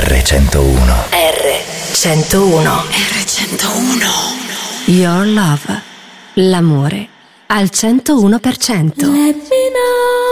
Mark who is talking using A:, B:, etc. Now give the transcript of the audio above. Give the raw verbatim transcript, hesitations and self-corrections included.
A: erre centouno.
B: erre centouno.
C: erre centouno.
B: Your love. L'amore al centouno per cento.
C: Let me know.